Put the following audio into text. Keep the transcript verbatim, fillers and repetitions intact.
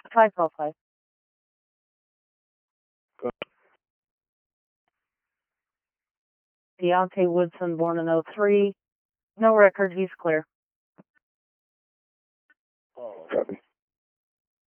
five call five. Go. Deontay Woodson, born in oh three. No record, he's clear. Oh, copy.